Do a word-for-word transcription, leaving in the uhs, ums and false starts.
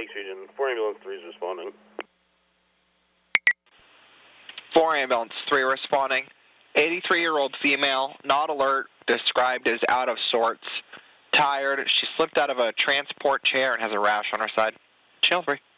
Lakes region. four ambulance three is responding. four ambulance three responding. eighty-three-year-old female, not alert, described as out of sorts. Tired. She slipped out of a transport chair and has a rash on her side. Channel three.